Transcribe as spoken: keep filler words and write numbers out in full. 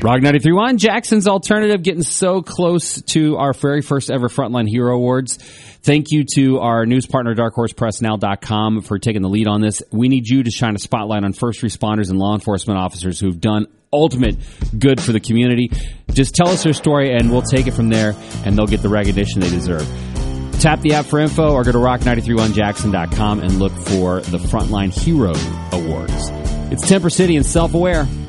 Rock ninety-three point one, Jackson's Alternative, getting so close to our very first ever Frontline Hero Awards. Thank you to our news partner, dark horse press now dot com, for taking the lead on this. We need you to shine a spotlight on first responders and law enforcement officers who've done ultimate good for the community. Just tell us their story, and we'll take it from there, and they'll get the recognition they deserve. Tap the app for info or go to rock ninety-three point one jackson dot com and look for the Frontline Hero Awards. It's Temper City and Self-Aware.